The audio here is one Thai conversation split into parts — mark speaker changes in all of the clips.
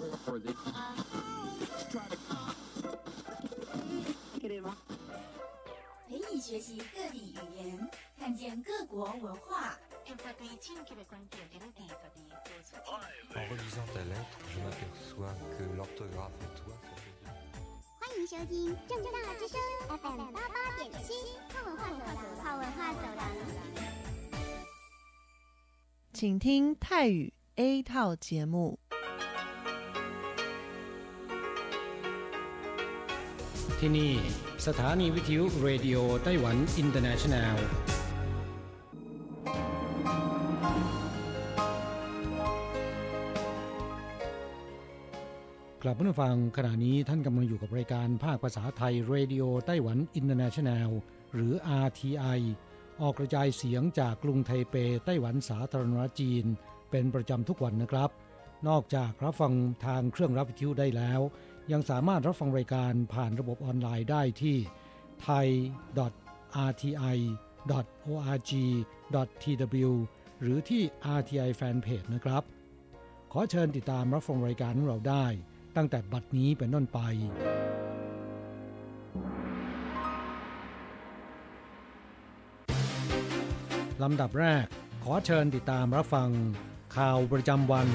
Speaker 1: 陪你学习各地语言，看见各国文化。
Speaker 2: En relisant ta lettre, je m'aperçois que l'orthographe et toi sont devenus...
Speaker 3: 欢迎收听正大之声 FM 88.7跨文化走廊。
Speaker 4: 请听泰语 A 套节目。
Speaker 5: ที่นี่สถานีวิทยุเรดิโอไต้หวันอินเตอร์เนชั่นแนลกลับมาฟังขณะนี้ท่านกำลังอยู่กับรายการภาคภาษาไทยเรดิโอไต้หวันอินเตอร์เนชั่นแนลหรือ RTI ออกกระจายเสียงจากกรุงไทเปไต้หวันสาธารณรัฐจีนเป็นประจำทุกวันนะครับนอกจากรับฟังทางเครื่องรับวิทยุได้แล้วยังสามารถรับฟังรายการผ่านระบบออนไลน์ได้ที่ thai.rti.org.tw หรือที่ RTI Fanpage นะครับขอเชิญติดตามรับฟังรายการของเราได้ตั้งแต่บัดนี้เป็นต้นไปลำดับแรกขอเชิญติดตามรับฟังข่าวประจำวัน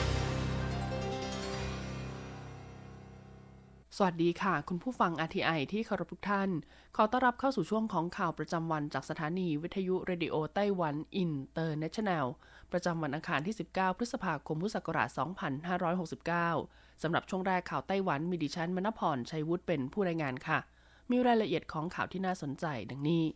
Speaker 6: สวัสดีค่ะคุณผู้ฟัง RTI ที่เคารพทุกท่านขอต้อนรับเข้าสู่ช่วงของข่าวประจำวันจากสถานีวิทยุเรดิโอไต้หวันอินเตอร์เนชั่นแนลประจำวันอังคารที่19พฤษภาคมพุทธศักราช2569สำหรับช่วงแรกข่าวไต้หวันมีดิฉันมณพรชัยวุฒิเป็นผู้รายงานค่ะมีรายละเอียดของข่าวที่น่าสนใจดังนี้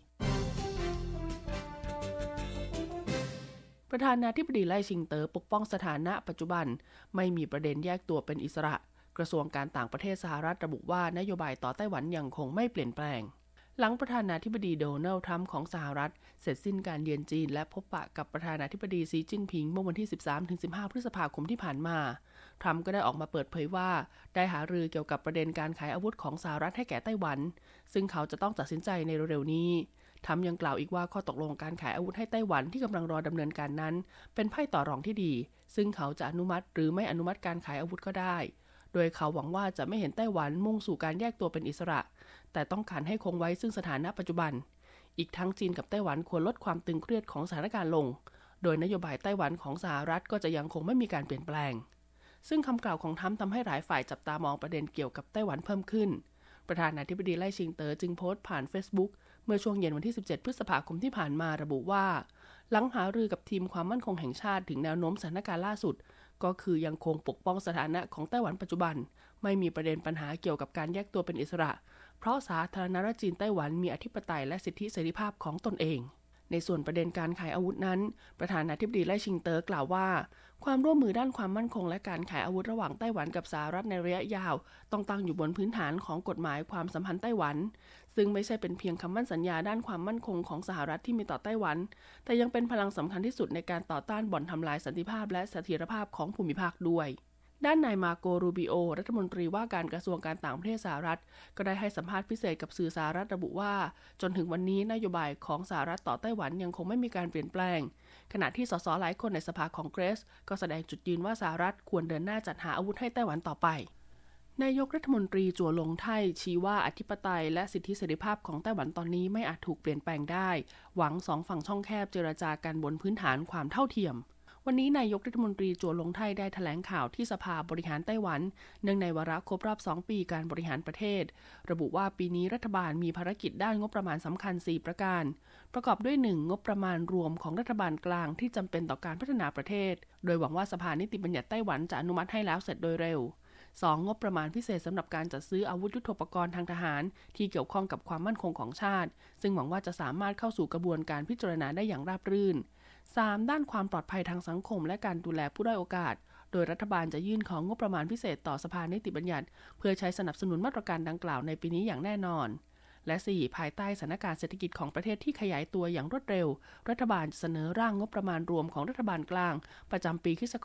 Speaker 6: ประธานาธิบดีไล่ชิงเต๋อปกป้องสถานะปัจจุบันไม่มีประเด็นแยกตัวเป็นอิสระกระทรวงการต่างประเทศสหรัฐระบุว่านโยบายต่อไต้หวันยังคงไม่เปลี่ยนแปลงหลังประธานาธิบดีโดนัลด์ทรัมป์ของสหรัฐเสร็จสิ้นการเยือนจีนและพบปะกับประธานาธิบดีสีจิ้นผิงเมื่อวันที่ 13-15 พฤษภาคมที่ผ่านมาทรัมป์ก็ได้ออกมาเปิดเผยว่าได้หารือเกี่ยวกับประเด็นการขายอาวุธของสหรัฐให้แก่ไต้หวันซึ่งเขาจะต้องตัดสินใจในเร็วๆนี้ทรัมป์ยังกล่าวอีกว่าข้อตกลงการขายอาวุธให้ไต้หวันที่กำลังรอดำเนินการนั้นเป็นไพ่ต่อรองที่ดีซึ่งเขาจะอนุมัติหรือไม่อนุมัติการขายอาวุธก็ได้โดยเขาหวังว่าจะไม่เห็นไต้หวันมุ่งสู่การแยกตัวเป็นอิสระแต่ต้องการให้คงไว้ซึ่งสถานะปัจจุบันอีกทั้งจีนกับไต้หวันควรลดความตึงเครียดของสถานการณ์ลงโดยนโยบายไต้หวันของสหรัฐก็จะยังคงไม่มีการเปลี่ยนแปลงซึ่งคำกล่าวของทรัมป์ทำให้หลายฝ่ายจับตามองประเด็นเกี่ยวกับไต้หวันเพิ่มขึ้นประธานาธิบดีไล่ชิงเต๋อจึงโพสต์ผ่าน Facebook เมื่อช่วงเย็นวันที่17พฤษภาคมที่ผ่านมาระบุว่าหลังหารือกับทีมความมั่นคงแห่งชาติถึงแนวโน้มสถานการณ์ล่าสุดก็คือยังคงปกป้องสถานะของไต้หวันปัจจุบันไม่มีประเด็นปัญหาเกี่ยวกับการแยกตัวเป็นอิสระเพราะสาธารณรัฐจีนไต้หวันมีอธิปไตยและสิทธิเสรีภาพของตนเองในส่วนประเด็นการขายอาวุธนั้นประธานาธิบดีไล่ชิงเต๋อกล่าวว่าความร่วมมือด้านความมั่นคงและการขายอาวุธระหว่างไต้หวันกับสหรัฐในระยะยาวต้องตั้งอยู่บนพื้นฐานของกฎหมายความสัมพันธ์ไต้หวันซึ่งไม่ใช่เป็นเพียงคำมั่นสัญญาด้านความมั่นคงของสหรัฐที่มีต่อไต้หวันแต่ยังเป็นพลังสำคัญที่สุดในการต่อต้านบ่อนทำลายสันติภาพและเสถียรภาพของภูมิภาคด้วยด้านนายมาโกรูบิโอรัฐมนตรีว่าการกระทรวงการต่างประเทศสหรัฐก็ได้ให้สัมภาษณ์พิเศษกับสื่อสหรัฐระบุว่าจนถึงวันนี้นโยบายของสหรัฐต่อไต้หวันยังคงไม่มีการเปลี่ยนแปลงขณะที่สสหลายคนในสภาคองเกรสก็แสดงจุดยืนว่าสหรัฐควรเดินหน้าจัดหาอาวุธให้ไต้หวันต่อไปนายกรัฐมนตรีจั่วหลงไท่ชี้ว่าอธิปไตยและสิทธิเสรีภาพของไต้หวันตอนนี้ไม่อาจถูกเปลี่ยนแปลงได้หวังสองฝั่งช่องแคบเจรจากันบนพื้นฐานความเท่าเทียมวันนี้นายกรัฐมนตรีจั่วหลงไท่ได้แถลงข่าวที่สภาบริหารไต้หวันเนื่องในวาระครบรอบ2ปีการบริหารประเทศระบุว่าปีนี้รัฐบาลมีภารกิจด้านงบประมาณสำคัญ4ประการประกอบด้วย 1. งบประมาณรวมของรัฐบาลกลางที่จำเป็นต่อการพัฒนาประเทศโดยหวังว่าสภานิติบัญญัติไต้หวันจะอนุมัติให้แล้วเสร็จโดยเร็ว2. งบประมาณพิเศษสำหรับการจัดซื้ออาวุธยุทโธปกรณ์ทางทหารที่เกี่ยวข้องกับความมั่นคงของชาติซึ่งหวังว่าจะสามารถเข้าสู่กระบวนการพิจารณาได้อย่างราบรื่น 3. ด้านความปลอดภัยทางสังคมและการดูแลผู้ด้อยโอกาสโดยรัฐบาลจะยื่นของงบประมาณพิเศษต่อสภานิติบัญญัติเพื่อใช้สนับสนุนมาตรการดังกล่าวในปีนี้อย่างแน่นอนและ 4. ภายใต้สถานการณ์เศรษฐกิจของประเทศที่ขยายตัวอย่างรวดเร็วรัฐบาลจะเสนอร่างงบประมาณรวมของรัฐบาลกลางประจำปีค.ศ.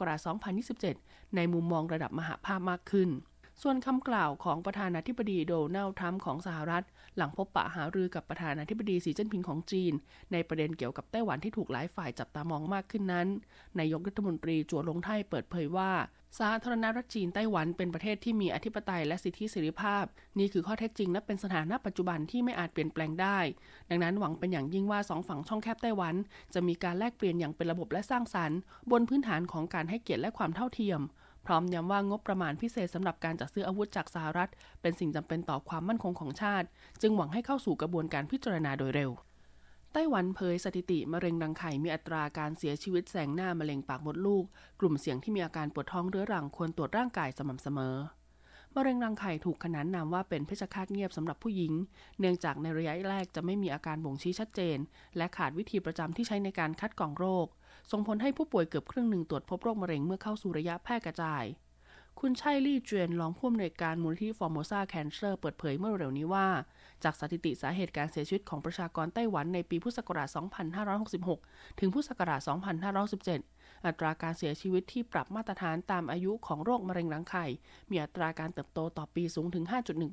Speaker 6: 2027ในมุมมองระดับมหภาคมากขึ้น ส่วนคำกล่าวของประธานาธิบดีโดนัลด์ทรัมป์ของสหรัฐหลังพบปะหารือกับประธานาธิบดีสีจิ้นผิงของจีนในประเด็นเกี่ยวกับไต้หวันที่ถูกหลายฝ่ายจับตามองมากขึ้นนั้นนายกรัฐมนตรีจั่วหลงไท่เปิดเผยว่าสาธารณรัฐจีนไต้หวันเป็นประเทศที่มีอธิปไตยและสิทธิเสรีภาพนี่คือข้อเท็จจริงและเป็นสถานะปัจจุบันที่ไม่อาจเปลี่ยนแปลงได้ดังนั้นหวังเป็นอย่างยิ่งว่า2ฝั่งช่องแคบไต้หวันจะมีการแลกเปลี่ยนอย่างเป็นระบบและสร้างสรรค์บนพื้นฐานของการให้เกียรติและความเท่าเทียมพร้อมย้ำว่างบประมาณพิเศษสำหรับการจัดซื้ออาวุธจากสหรัฐเป็นสิ่งจำเป็นต่อความมั่นคงของชาติจึงหวังให้เข้าสู่กระบวนการพิจารณาโดยเร็วไต้หวันเผยสถิติมะเร็งรังไข่มีอัตราการเสียชีวิตแซงหน้ามะเร็งปากมดลูกกลุ่มเสี่ยงที่มีอาการปวดท้องเรื้อรังควรตรวจร่างกายสม่ำเสมอมะเร็งรังไข่ถูกขนานนามว่าเป็นเพชฌฆาตเงียบสำหรับผู้หญิงเนื่องจากในระยะแรกจะไม่มีอาการบ่งชี้ชัดเจนและขาดวิธีประจำที่ใช้ในการคัดกรองโรคส่งผลให้ผู้ป่วยเกือบครึ่งหนึ่งตรวจพบโรคมะเร็งเมื่อเข้าสู่ระยะแพร่กระจายคุณชัยลี่เจียนรองผู้อำนวยการมูลนิธิ Formosa Cancer เปิดเผยเมื่อเร็วนี้ว่าจากสถิติสาเหตุการเสียชีวิตของประชากรไต้หวันในปีพุทธศักราช 2566 ถึงพุทธศักราช 2517 อัตราการเสียชีวิตที่ปรับมาตรฐานตามอายุของโรคมะเร็งรังไข่มีอัตราการเติบโตต่อปีสูงถึง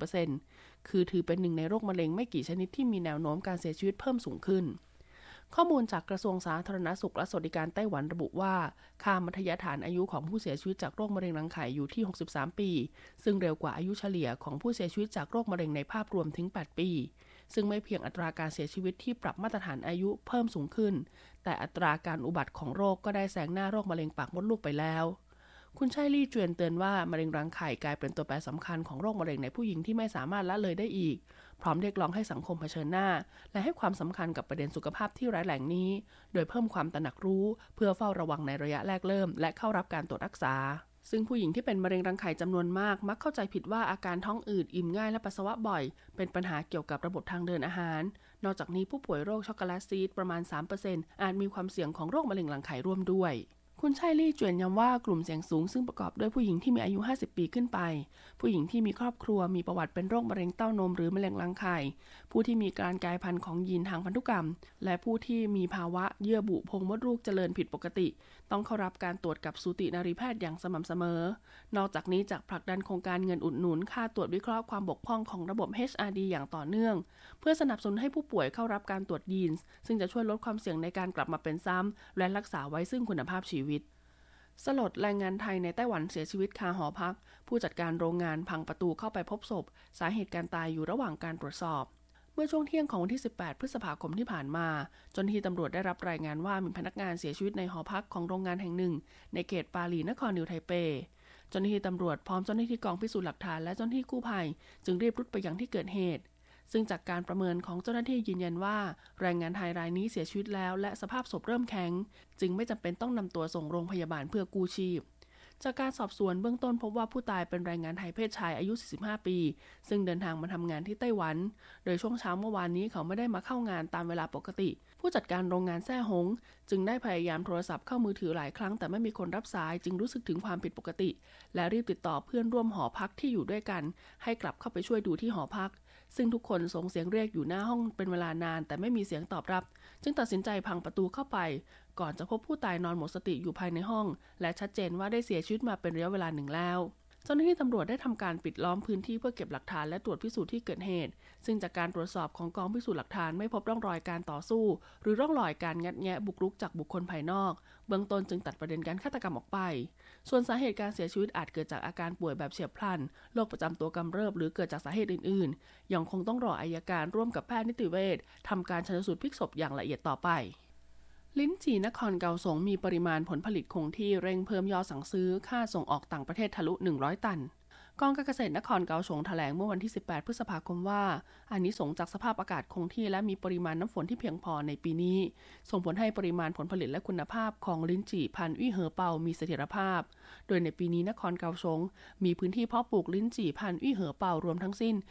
Speaker 6: 5.1% คือถือเป็นหนึ่งในโรคมะเร็งไม่กี่ชนิดที่มีแนวโน้มการเสียชีวิตเพิ่มสูงขึ้นข้อมูลจากกระทรวงสาธารณสุขและสวัสดิการไต้หวันระบุว่าค่ามัธยฐานอายุของผู้เสียชีวิตจากโรคมะเร็งรังไข่อยู่ที่63ปีซึ่งเร็วกว่าอายุเฉลี่ยของผู้เสียชีวิตจากโรคมะเร็งในภาพรวมถึง8ปีซึ่งไม่เพียงอัตราการเสียชีวิตที่ปรับมาตรฐานอายุเพิ่มสูงขึ้นแต่อัตราการอุบัติของโรคก็ได้แซงหน้าโรคมะเร็งปากมดลูกไปแล้วคุณชัยลี่เจียนเตือนว่ามะเร็งรังไข่กลายเป็นตัวแปรสำคัญของโรคมะเร็งในผู้หญิงที่ไม่สามารถละเลยได้อีกพร้อมเรียกร้องให้สังคมเผชิญหน้าและให้ความสำคัญกับประเด็นสุขภาพที่ร้ายแรงนี้โดยเพิ่มความตระหนักรู้เพื่อเฝ้าระวังในระยะแรกเริ่มและเข้ารับการตรวจรักษาซึ่งผู้หญิงที่เป็นมะเร็งรังไข่จำนวนมากมักเข้าใจผิดว่าอาการท้องอืดอิ่มง่ายและปัสสาวะบ่อยเป็นปัญหาเกี่ยวกับระบบทางเดินอาหารนอกจากนี้ผู้ป่วยโรคช็อกโกแลตซีสประมาณ 3% อาจมีความเสี่ยงของโรคมะเร็งรังไข่ร่วมด้วยคุณชัยลี่เจียนย้ำว่ากลุ่มเสี่ยงสูงซึ่งประกอบด้วยผู้หญิงที่มีอายุ50ปีขึ้นไปผู้หญิงที่มีครอบครัวมีประวัติเป็นโรคมะเร็งเต้านมหรือมะเร็งรังไข่ผู้ที่มีการกลายพันธุ์ของยีนทางพันธุกรรมและผู้ที่มีภาวะเยื่อบุโพรงมดลูกเจริญผิดปกติต้องเข้ารับการตรวจกับสูตินรีแพทย์อย่างสม่ำเสมอนอกจากนี้จากผลักดันโครงการเงินอุดหนุนค่าตรวจวิเคราะห์ความบกพร่องของระบบ HRD อย่างต่อเนื่องเพื่อสนับสนุนให้ผู้ป่วยเข้ารับการตรวจยีนส์ซึ่งจะช่วยลดความเสี่ยงในการกลับมาเป็นซ้ำและรักษาไว้ซึ่งคุณภาพชีวิตสลดแรงงานไทยในไต้หวันเสียชีวิตคาหอพักผู้จัดการโรงงานพังประตูเข้าไปพบศพสาเหตุการตายอยู่ระหว่างการตรวจสอบเมื่อช่วงเที่ยงของวันที่18พฤษภาคมที่ผ่านมาเจ้าหน้าที่ตำรวจได้รับรายงานว่ามีพนักงานเสียชีวิตในหอพักของโรงงานแห่งหนึ่งในเขตปาหลีนครนิวไทเปเจ้าหน้าที่ตำรวจพร้อมเจ้าหน้าที่กองพิสูจน์หลักฐานและเจ้าหน้าที่กู้ภัยจึงรีบรุดไปยังที่เกิดเหตุซึ่งจากการประเมินของเจ้าหน้าที่ยืนยันว่าแรงงานไทยรายนี้เสียชีวิตแล้วและสภาพศพเริ่มแข็งจึงไม่จำเป็นต้องนำตัวส่งโรงพยาบาลเพื่อกู้ชีพจากการสอบสวนเบื้องต้นพบว่าผู้ตายเป็นแรงงานไทยเพศชายอายุ45ปีซึ่งเดินทางมาทำงานที่ไต้หวันโดยช่วงเช้าเมื่อวานนี้เขาไม่ได้มาเข้างานตามเวลาปกติผู้จัดการโรงงานแซ่หงจึงได้พยายามโทรศัพท์เข้ามือถือหลายครั้งแต่ไม่มีคนรับสายจึงรู้สึกถึงความผิดปกติและรีบติดต่อเพื่อนร่วมหอพักที่อยู่ด้วยกันให้กลับเข้าไปช่วยดูที่หอพักซึ่งทุกคนส่งเสียงเรียกอยู่หน้าห้องเป็นเวลานานแต่ไม่มีเสียงตอบรับจึงตัดสินใจพังประตูเข้าไปก่อนจะพบผู้ตายนอนหมดสติอยู่ภายในห้องและชัดเจนว่าได้เสียชีวิตมาเป็นระยะเวลาหนึ่งแล้วเจ้าหน้าที่ตำรวจได้ทำการปิดล้อมพื้นที่เพื่อเก็บหลักฐานและตรวจพิสูจน์ที่เกิดเหตุซึ่งจากการตรวจสอบของกองพิสูจน์หลักฐานไม่พบร่องรอยการต่อสู้หรือร่องรอยการงัดแงะบุกรุกจากบุคคลภายนอกเบื้องต้นจึงตัดประเด็นการฆาตกรรมออกไปส่วนสาเหตุการเสียชีวิตอาจเกิดจากอาการป่วยแบบเฉียบพลันโรคประจำตัวกำเริบหรือเกิดจากสาเหตุอื่นๆยังคงต้องรออัยการร่วมกับแพทย์นิติเวชทำการชันสูตรพลิกศพอย่างละเอียดต่อไปลิ้นจี่นครเกาสงมีปริมาณผลผลิตคงที่เร่งเพิ่มยอดสั่งซื้อค่าส่งออกต่างประเทศทะลุ100 ตันกองการเกษตรนครเกาสงแถลงเมื่อวันที่18พฤษภาคมว่าอานิสงส์จากสภาพอากาศคงที่และมีปริมาณน้ำฝนที่เพียงพอในปีนี้ส่งผลให้ปริมาณผลผลิตและคุณภาพของลิ้นจี่พันธุ์อี้เหอเปามีเสถียรภาพโดยในปีนี้นครเกาสงมีพื้นที่เพาะปลูกลิ้นจี่พันธุ์อี้เหอเปารวมทั้งสิ้น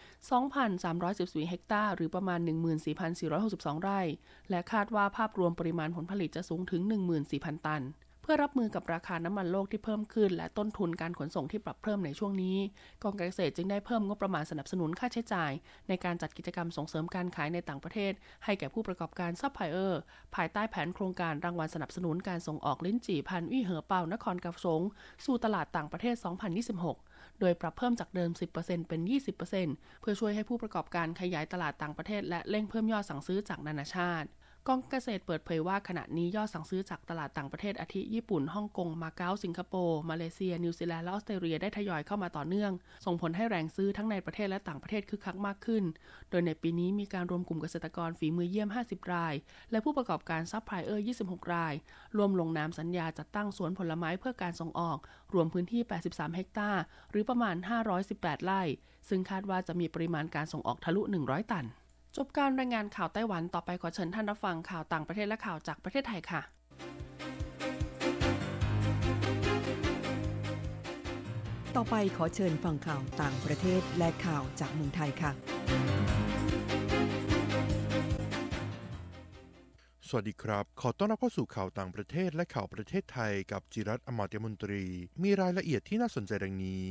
Speaker 6: 2,314 เฮกตาร์หรือประมาณ 14,462 ไร่และคาดว่าภาพรวมปริมาณผลผลิตจะสูงถึง 14,000 ตันเพื่อรับมือกับราคาน้ำมันโลกที่เพิ่มขึ้นและต้นทุนการขนส่งที่ปรับเพิ่มในช่วงนี้กองการเกษตรจึงได้เพิ่มงบประมาณสนับสนุนค่าใช้จ่ายในการจัดกิจกรรมส่งเสริมการขายในต่างประเทศให้แก่ผู้ประกอบการซัพพลายเออร์ภายใต้แผนโครงการรางวัลสนับสนุนการส่งออกลิ้นจี่พันธุ์อี้เหอเปานครเกาสงสู่ตลาดต่างประเทศ 2026 โดยปรับเพิ่มจากเดิม 10% เป็น 20% เพื่อช่วยให้ผู้ประกอบการขยายตลาดต่างประเทศและเร่งเพิ่มยอดสั่งซื้อจากนานาชาติกองเกษตรเปิดเผยว่าขณะนี้ยอดสั่งซื้อจากตลาดต่างประเทศอาทิญี่ปุ่นฮ่องกงมาเก๊าสิงคโปร์มาเลเซียนิวซีแลนด์และออสเตรเลียได้ทยอยเข้ามาต่อเนื่องส่งผลให้แรงซื้อทั้งในประเทศและต่างประเทศคึกคักมากขึ้นโดยในปีนี้มีการรวมกลุ่มเกษตรกรฝีมือเยี่ยม50รายและผู้ประกอบการซัพพลายเออร์26รายรวมลงนามสัญญาจัดตั้งสวนผลไม้เพื่อการส่งออกรวมพื้นที่83เฮกตาร์หรือประมาณ518ไร่ซึ่งคาดว่าจะมีปริมาณการส่งออกทะลุ100ตันจบการรายงานข่าวไต้หวันต่อไปขอเชิญท่านรับฟังข่าวต่างประเทศและข่าวจากประเทศไทยค่ะ
Speaker 7: ต่อไปขอเชิญฟังข่าวต่างประเทศและข่าวจากเมืองไทยค่ะ
Speaker 8: สวัสดีครับขอต้อนรับเข้าสู่ข่าวต่างประเทศและข่าวประเทศไทยกับจิรัตน์อมาตยมนตรีมีรายละเอียดที่น่าสนใจดังนี้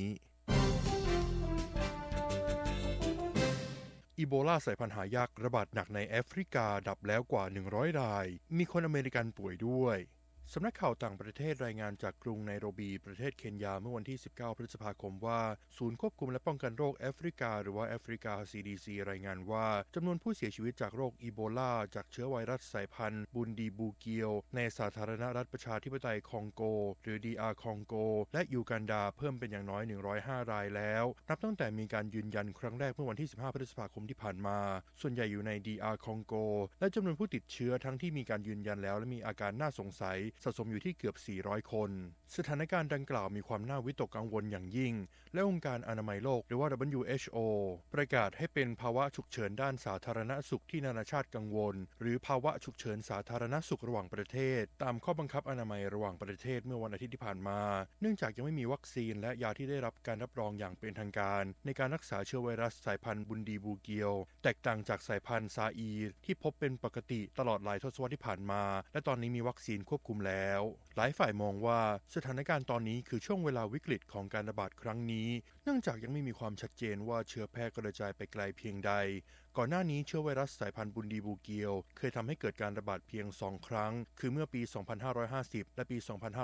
Speaker 8: อีโบลาสายพันธุ์หายากระบาดหนักในแอฟริกาดับแล้วกว่า100รายมีคนอเมริกันป่วยด้วยสำนักข่าวต่างประเทศรายงานจากกรุงไนโรบีประเทศเคนยาเมื่อวันที่19พฤษภาคมว่าศูนย์ควบคุมและป้องกันโรคแอฟริกาหรือว่าแอฟริกา CDC รายงานว่าจำนวนผู้เสียชีวิตจากโรคอีโบลาจากเชื้อไวรัสสายพันธุ์บุนดีบูเกียวในสาธารณรัฐประชาธิปไตยคองโกหรือ DR คองโกและยูกันดาเพิ่มเป็นอย่างน้อย105รายแล้วนับตั้งแต่มีการยืนยันครั้งแรกเมื่อวันที่15พฤษภาคมที่ผ่านมาส่วนใหญ่อยู่ใน DR คองโกและจำนวนผู้ติดเชื้อทั้งที่มีการยืนยันแล้วและมีอาการน่าสงสัยสะสมอยู่ที่เกือบ400คนสถานการณ์ดังกล่าวมีความน่าวิตกกังวลอย่างยิ่งและองค์การอนามัยโลกหรือว่า WHO ประกาศให้เป็นภาวะฉุกเฉินด้านสาธารณสุขที่นานาชาติกังวลหรือภาวะฉุกเฉินสาธารณสุขระหว่างประเทศตามข้อบังคับอนามัยระหว่างประเทศเมื่อวันอาทิตย์ที่ผ่านมาเนื่องจากยังไม่มีวัคซีนและยาที่ได้รับการรับรองอย่างเป็นทางการในการรักษาเชื้อไวรัสสายพันธุ์บุนดีบูเกียวแตกต่างจากสายพันธุ์ซาอีที่พบเป็นปกติตลอดหลายทศวรรษที่ผ่านมาและตอนนี้มีวัคซีนควบคุมแล้วหลายฝ่ายมองว่าสถานการณ์ตอนนี้คือช่วงเวลาวิกฤตของการระบาดครั้งนี้เนื่องจากยังไม่มีความชัดเจนว่าเชื้อแพร่กระจายไปไกลเพียงใดก่อนหน้านี้เชื้อไวรัสสายพันธุ์บุนดีบูเกียวเคยทำให้เกิดการระบาดเพียง2ครั้งคือเมื่อปี2550และปี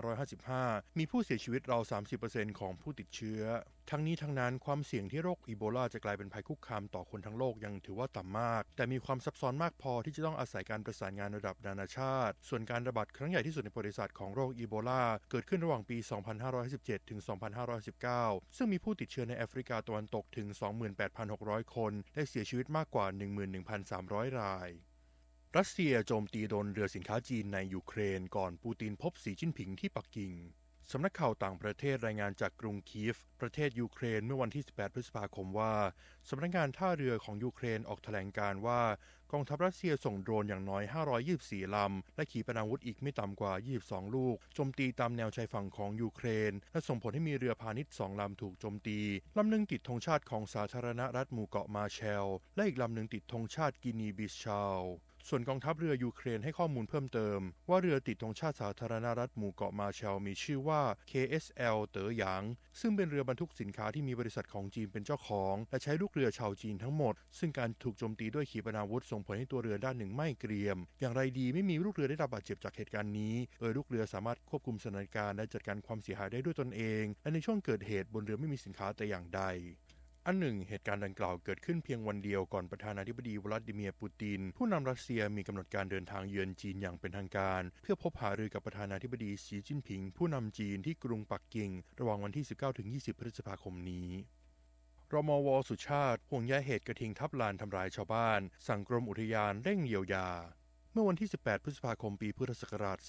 Speaker 8: 2555มีผู้เสียชีวิตราว 30% ของผู้ติดเชื้อทั้งนี้ทั้งนั้นความเสี่ยงที่โรคอีโบลาจะกลายเป็นภัยคุกคามต่อคนทั้งโลกยังถือว่าต่ำมากแต่มีความซับซ้อนมากพอที่จะต้องอาศัยการประสานงานระดับนานาชาติส่วนการระบาดครั้งใหญ่ที่สุดในประวัติศาสตร์ของโรคอีโบลาเกิดขึ้นระหว่างปี2517ถึง2519ซึ่งมีผู้ติดเชื้อในแอฟริกาตะวันตกถึง 28,600 คนและเสียชีวิตมากกว่า 11,300 รายรัสเซียโจมตีโดรนเรือสินค้าจีนในยูเครนก่อนปูตินพบสีจิ้นผิงที่ปักกิ่งสำนักข่าวต่างประเทศรายงานจากกรุงคีฟประเทศยูเครนเมื่อวันที่18พฤษภาคมว่าสำนักงานท่าเรือของยูเครนออกแถลงการว่ากองทัพรัสเซียส่งโดรนอย่างน้อย524ลำและขีปนาวุธอีกไม่ต่ำกว่า22ลูกโจมตีตามแนวชายฝั่งของยูเครนและส่งผลให้มีเรือพาณิชย์2ลำถูกโจมตีลำหนึ่งติดธงชาติของสาธารณรัฐหมู่เกาะมาแชลและอีกลำหนึ่งติดธงชาติกินีบิชาว ส่วนกองทัพเรือยูเครนให้ข้อมูลเพิ่มเติมว่าเรือติดธงชาติสาธารณรัฐหมู่เกาะมาเชลมีชื่อว่า KSL เต๋อหยางซึ่งเป็นเรือบรรทุกสินค้าที่มีบริษัทของจีนเป็นเจ้าของและใช้ลูกเรือชาวจีนทั้งหมดซึ่งการถูกโจมตีด้วยขีปนาวุธส่งผลให้ตัวเรือด้านหนึ่งไหม้เกรียมอย่างไรดีไม่มีลูกเรือได้รับบาดเจ็บจากเหตุการณ์นี้โดยลูกเรือสามารถควบคุมสถานการณ์และจัดการความเสียหายได้ด้วยตนเองและในช่วงเกิดเหตุบนเรือไม่มีสินค้าแต่อย่างใดอันหนึ่งเหตุการณ์ดังกล่าวเกิดขึ้นเพียงวันเดียวก่อนประธานาธิบดีวลาดิเมียร์ปูตินผู้นำรัสเซียมีกำหนดการเดินทางเยือนจีนอย่างเป็นทางการเพื่อพบหารือกับประธานาธิบดีสีจิ้นผิงผู้นำจีนที่กรุงปักกิ่งระหว่างวันที่ 19-20 พฤษภาคมนี้รมว.สุชาติห่วงใยเหตุกระทิงทับลานทำร้ายชาวบ้านสั่งกรมอุทยานเร่งเยียวยาเมื่อวันที่ 18 พฤษภาคมปีพุทธศักราช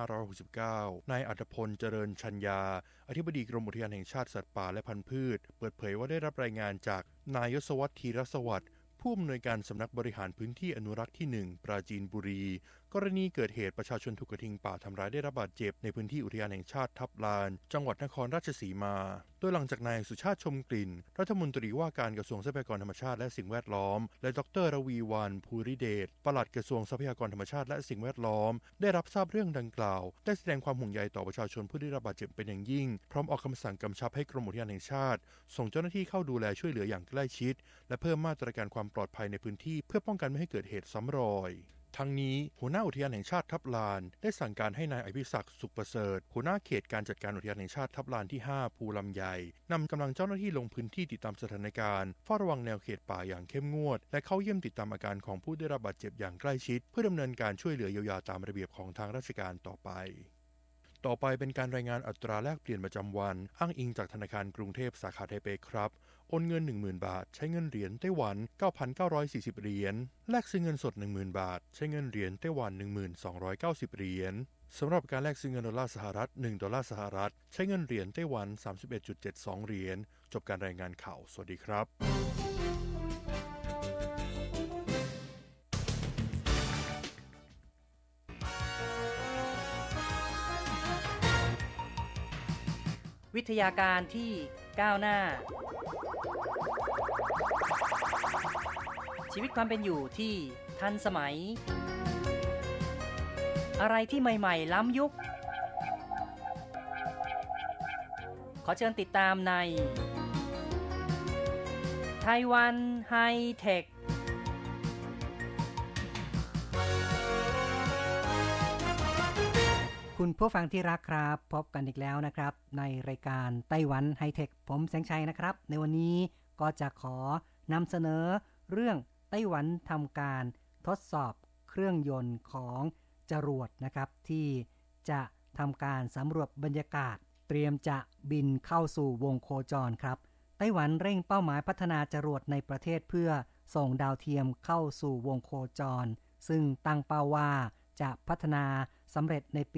Speaker 8: 2569 นายอัฏฐพลเจริญชัญญาอธิบดีกรมอุทยานแห่งชาติสัตว์ป่าและพันธุ์พืชเปิดเผยว่าได้รับรายงานจากนายยศวรรษ ธีรสวัสดิ์ผู้อำนวยการสำนักบริหารพื้นที่อนุรักษ์ที่ 1 ปราจีนบุรีกรณีเกิดเหตุประชาชนถูกกระทิงป่าทำร้ายได้รับบาดเจ็บในพื้นที่อุทยานแห่งชาติทับลานจังหวัดนครราชสีมาโดยหลังจากนายสุชาติชมกลิ่นรัฐมนตรีว่าการกระทรวงทรัพยากรธรรมชาติและสิ่งแวดล้อมและดร.ระวีวรรณภูริเดชปลัดกระทรวงทรัพยากรธรรมชาติและสิ่งแวดล้อมได้รับทราบเรื่องดังกล่าวได้แสดงความห่วงใยต่อประชาชนผู้ได้รับบาดเจ็บเป็นอย่างยิ่งพร้อมออกคำสั่งกำชับให้กรมอุทยานแห่งชาติส่งเจ้าหน้าที่เข้าดูแลช่วยเหลืออย่างใกล้ชิดและเพิ่มมาตรการความปลอดภัยในพื้นที่เพื่อป้องกันไม่ให้เกิดเหตุซ้ำรอยทั้งนี้หัวหน้าอุทยานแห่งชาติทับลานได้สั่งการให้นายอภิศักดิ์สุขประเสริฐหัวหน้าเขตการจัดการอุทยานแห่งชาติทับลานที่5ภูลำไยนำกำลังเจ้าหน้าที่ลงพื้นที่ติดตามสถานการณ์เฝ้าระวังแนวเขตป่าอย่างเข้มงวดและเข้าเยี่ยมติดตามอาการของผู้ได้รับบาดเจ็บอย่างใกล้ชิดเพื่อดำเนินการช่วยเหลือเยียวยาตามระเบียบของทางราชการต่อไปเป็นการรายงานอัตราแลกเปลี่ยนประจำวันอ้างอิงจากธนาคารกรุงเทพสาขาไทเปครับโอนเงิน 10,000 บาทใช้เงินเหรียญไต้หวัน 9,940 เหรียญแลกซื้อเงินสด 10,000 บาทใช้เงินเหรียญไต้หวัน 1,290 เหรียญสำหรับการแลกซื้อเงินดอลลาร์สหรัฐ1ดอลลาร์สหรัฐใช้เงินเหรียญไต้หวัน 31.72 เหรียญจบการรายงานข่าวสวัสดีครับ
Speaker 9: วิทยาการที่ก้าวหน้าชีวิตความเป็นอยู่ที่ทันสมัยอะไรที่ใหม่ๆล้ำยุคขอเชิญติดตามในไต้หวันไฮเทคคุณผู้ฟังที่รักครับพบกันอีกแล้วนะครับในรายการไต้หวันไฮเทคผมแสงชัยนะครับในวันนี้ก็จะขอนำเสนอเรื่องไต้หวันทำการทดสอบเครื่องยนต์ของจรวดนะครับที่จะทำการสำรวจบรรยากาศเตรียมจะบินเข้าสู่วงโคจรครับไต้หวันเร่งเป้าหมายพัฒนาจรวดในประเทศเพื่อส่งดาวเทียมเข้าสู่วงโคจรซึ่งตั้งเป้าว่าจะพัฒนาสำเร็จในปี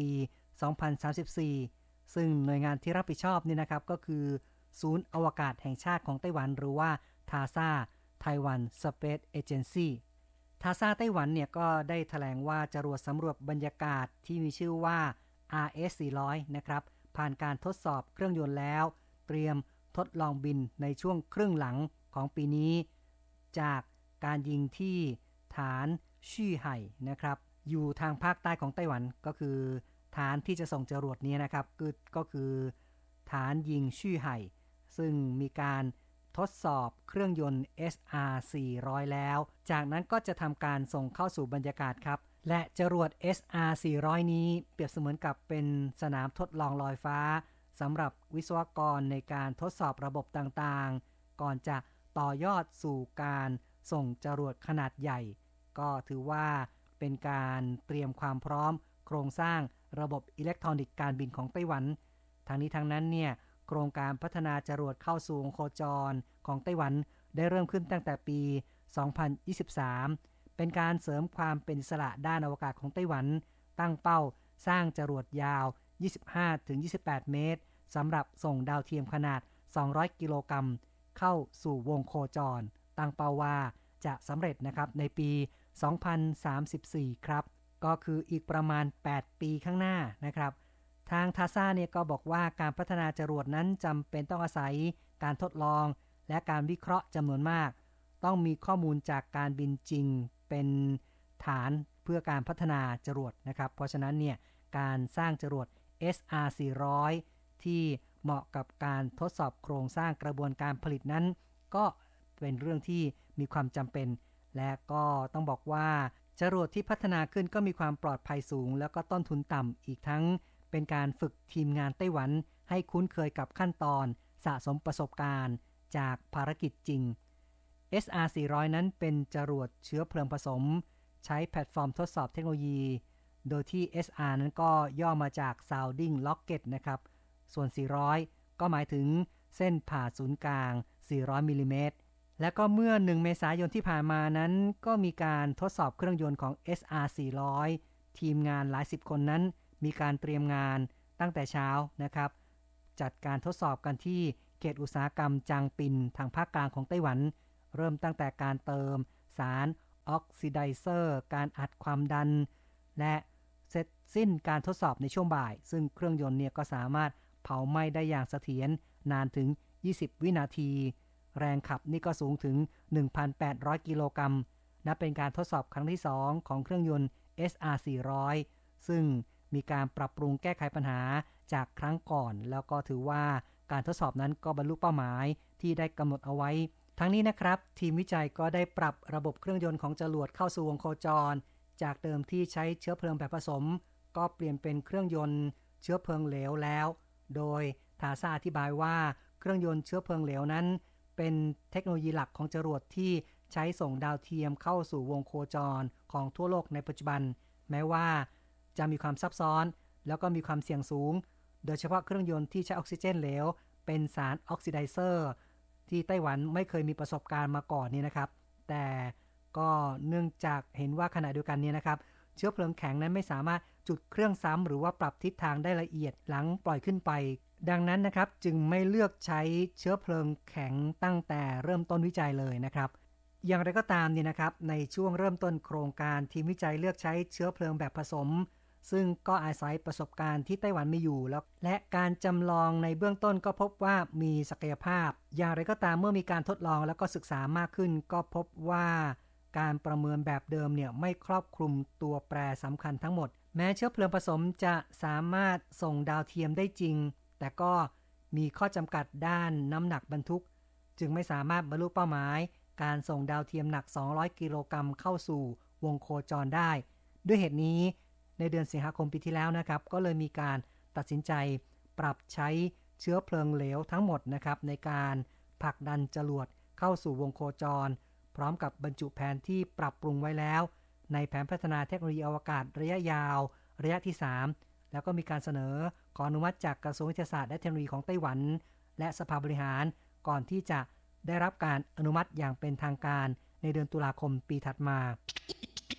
Speaker 9: 2034 ซึ่งหน่วยงานที่รับผิดชอบนี่นะครับก็คือศูนย์อวกาศแห่งชาติของไต้หวันหรือว่าทาซ่า Taiwan Space Agency ทาซ่าไต้หวันเนี่ยก็ได้แถลงว่าจรวดสำรวจบรรยากาศที่มีชื่อว่า RS-400 นะครับผ่านการทดสอบเครื่องยนต์แล้วเตรียมทดลองบินในช่วงครึ่งหลังของปีนี้จากการยิงที่ฐานชี่ไห่นะครับอยู่ทางภาคใต้ของไต้หวันก็คือฐานที่จะส่งจรวดนี้นะครับก็คือฐานยิงชี่ไห่ซึ่งมีการทดสอบเครื่องยนต์ SR-400 แล้วจากนั้นก็จะทำการส่งเข้าสู่บรรยากาศครับและจรวด SR-400 นี้เปรียบเสมือนกับเป็นสนามทดลองลอยฟ้าสำหรับวิศวกรในการทดสอบระบบต่างๆก่อนจะต่อยอดสู่การส่งจรวดขนาดใหญ่ก็ถือว่าเป็นการเตรียมความพร้อมโครงสร้างระบบอิเล็กทรอนิกส์การบินของไต้หวันทั้งนี้ทั้งนั้นเนี่ยโครงการพัฒนาจรวดเข้าสู่วงโคจรของไต้หวันได้เริ่มขึ้นตั้งแต่ปี 2023 เป็นการเสริมความเป็นอิสระด้านอวกาศของไต้หวันตั้งเป้าสร้างจรวดยาว 25-28 เมตรสำหรับส่งดาวเทียมขนาด 200 กิโลกรัมเข้าสู่วงโคจรตั้งเป้าว่าจะสำเร็จนะครับในปี 2034 ครับก็คืออีกประมาณ 8 ปีข้างหน้านะครับทางทาซ่าเนี่ยก็บอกว่าการพัฒนาจรวดนั้นจำเป็นต้องอาศัยการทดลองและการวิเคราะห์จำนวนมากต้องมีข้อมูลจากการบินจริงเป็นฐานเพื่อการพัฒนาจรวดนะครับเพราะฉะนั้นเนี่ยการสร้างจรวด SR-400 ที่เหมาะกับการทดสอบโครงสร้างกระบวนการผลิตนั้นก็เป็นเรื่องที่มีความจำเป็นและก็ต้องบอกว่าจรวดที่พัฒนาขึ้นก็มีความปลอดภัยสูงแล้วก็ต้นทุนต่ำอีกทั้งเป็นการฝึกทีมงานไต้หวันให้คุ้นเคยกับขั้นตอนสะสมประสบการณ์จากภารกิจจริง SR-400 นั้นเป็นจรวดเชื้อเพลิงผสมใช้แพลตฟอร์มทดสอบเทคโนโลยีโดยที่ SR นั้นก็ย่อมาจาก Sounding Rocket นะครับส่วน 400 ก็หมายถึงเส้นผ่าศูนย์กลาง 400 มิลลิเมตรและก็เมื่อ 1 เมษายนที่ผ่านมานั้นก็มีการทดสอบเครื่องยนต์ของ SR-400 ทีมงานหลายสิบคนนั้นมีการเตรียมงานตั้งแต่เช้านะครับจัดการทดสอบกันที่เขตอุตสาหกรรมจางปินทางภาคกลางของไต้หวันเริ่มตั้งแต่การเติมสารออกซิไดเซอร์การอัดความดันและเสร็จสิ้นการทดสอบในช่วงบ่ายซึ่งเครื่องยนต์เนี่ยก็สามารถเผาไหม้ได้อย่างเสถียรนานถึง20 วินาทีแรงขับนี่ก็สูงถึง 1,800 กิโลกรัมนับเป็นการทดสอบครั้งที่2ของเครื่องยนต์ SR-400 ซึ่งมีการปรับปรุงแก้ไขปัญหาจากครั้งก่อนแล้วก็ถือว่าการทดสอบนั้นก็บรรลุเป้าหมายที่ได้กำหนดเอาไว้ทั้งนี้นะครับทีมวิจัยก็ได้ปรับระบบเครื่องยนต์ของจรวดเข้าสู่วงโคจรจากเดิมที่ใช้เชื้อเพลิงแบบผสมก็เปลี่ยนเป็นเครื่องยนต์เชื้อเพลิงเหลวแล้วโดยทาซาอธิบายว่าเครื่องยนต์เชื้อเพลิงเหลวนั้นเป็นเทคโนโลยีหลักของจรวดที่ใช้ส่งดาวเทียมเข้าสู่วงโคจรของทั่วโลกในปัจจุบันแม้ว่าจะมีความซับซ้อนแล้วก็มีความเสี่ยงสูงโดยเฉพาะเครื่องยนต์ที่ใช้ออกซิเจนเหลวเป็นสารออกซิไดเซอร์ที่ไต้หวันไม่เคยมีประสบการณ์มาก่อนนี่นะครับแต่ก็เนื่องจากเห็นว่าขณะเดียวกันนี้นะครับเชื้อเพลิงแข็งนั้นไม่สามารถจุดเครื่องซ้ำหรือว่าปรับทิศทางได้ละเอียดหลังปล่อยขึ้นไปดังนั้นนะครับจึงไม่เลือกใช้เชื้อเพลิงแข็งตั้งแต่เริ่มต้นวิจัยเลยนะครับอย่างไรก็ตามนี่นะครับในช่วงเริ่มต้นโครงการทีมวิจัยเลือกใช้เชื้อเพลิงแบบผสมซึ่งก็อาศัยประสบการณ์ที่ไต้หวันมีอยู่แล้วและการจำลองในเบื้องต้นก็พบว่ามีศักยภาพอย่างไรก็ตามเมื่อมีการทดลองแล้วก็ศึกษามากขึ้นก็พบว่าการประเมินแบบเดิมเนี่ยไม่ครอบคลุมตัวแปรสำคัญทั้งหมดแม้เชื้อเพลิงผสมจะสามารถส่งดาวเทียมได้จริงแต่ก็มีข้อจำกัดด้านน้ำหนักบรรทุกจึงไม่สามารถบรรลุเป้าหมายการส่งดาวเทียมหนัก200กิโลกรัมเข้าสู่วงโคจรได้ด้วยเหตุนี้ในเดือนสิงหาคมปีที่แล้วนะครับก็เลยมีการตัดสินใจปรับใช้เชื้อเพลิงเหลวทั้งหมดนะครับในการผลักดันจรวดเข้าสู่วงโคจรพร้อมกับบรรจุแผนที่ปรับปรุงไว้แล้วในแผนพัฒนาเทคโนโลยีอวกาศระยะยาวระยะที่3แล้วก็มีการเสนอขออนุมัติจากกระทรวงวิทยาศาสตร์และเทคโนโลยีของไต้หวันและสภาบริหารก่อนที่จะได้รับการอนุมัติอย่างเป็นทางการในเดือนตุลาคมปีถัดมา